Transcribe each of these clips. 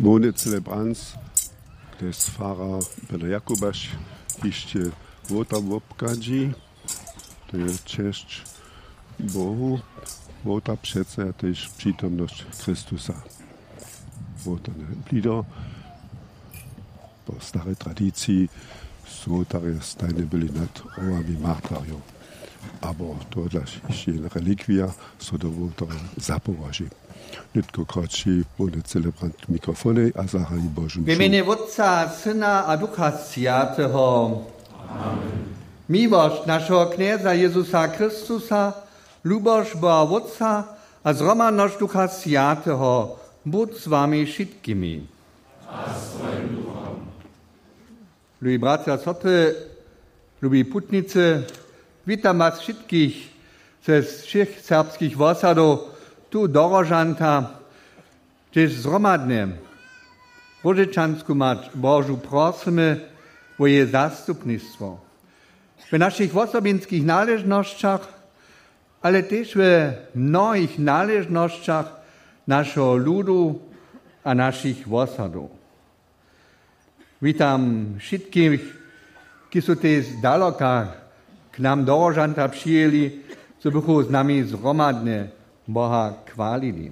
Mone celebrans, kdes fara Peter Jakubaš ještě vota v obkadži, to je češť Bohu, vota přece a tež přítomnost Kristusa. Vota neblido, po staré tradici svotary stajne byli nad ovami martariów. Abo to dla ještě relikvia, so do votary zapovaži. Nitko kratší bude celebrant mikrofony a zahájí Božím v jméně Otca, Syna a Ducha Svatého. Miłość naszego knieza Jezusa Chrystusa, lubość Boha Otca a zromadność Ducha Svatého buď s wami všetkými. A s tvojim duchom. Lubi bratia a sestry, lubi putnicy, witam was wszystkich ze všech serbskich osadów, tu dorożanta, gdzieś zromadnie. Rożyczansku mać Bożu prosimy o jej zastupnictwo. W naszych osobinskich należnościach, ale też w mnohých należnościach naszego ludu a naszych osadów. Witam wszystkich, którzy są też daleka k nam dorożanta przyjęli, co bychu z nami zromadnie Boha chwalili.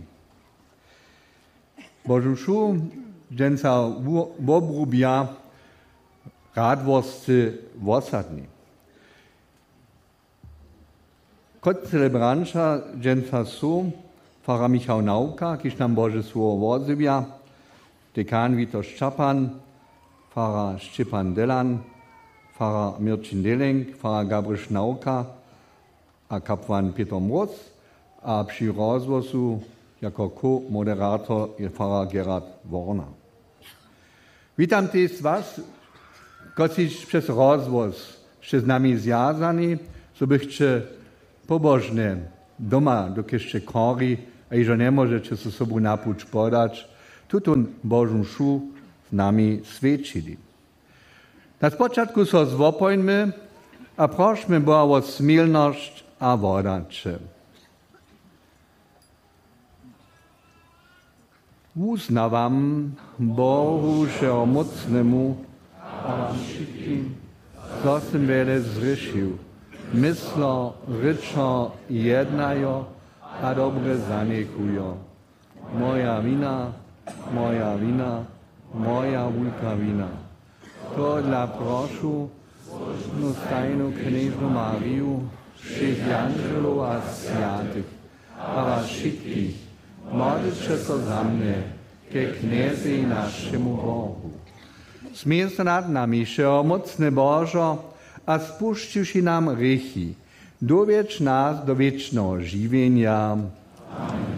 Bożuszu, dżęca obrubia radwosty wosadni. Kot celebranča dżęca su, fara Michał Nauka, kiż nam Boże słowo wozywia, dekan Witold Szczapan, fara Szczepan Delan, fara Mirčin Delenk, fara Gabriel Nauka, a kapłan Peter Mroz, a przy rozwozu jako ko-moderator je fara Gerard Warner. Witam też was, którzy przez rozwoz jeszcze z nami związani, so byście pobożne doma do kieszcze kori, a iż nie możecie ze sobą napuć podać, tutun Bożą szu z nami świadczyli. Na początku so zwopojmy, a prośmy Boha o smilność a wodacze. Uznawam Bohu Wszechmocnemu a wam wszystkim, co jsem wiele zryšił, myslo, ryczo, jednajo, a dobre zanekujo. Moja wina, moja wulka wina. To dla proszu, no stajnu knieżnu Mariju, všech angelów a świętych, a was wszystkich, modlcie się za mnie, ke kniezy naszemu Bohu. Smij se nad nami, všechmocny Božo, a spušťuši nam hriechy, dowiedz nas do wiecznego żywienia.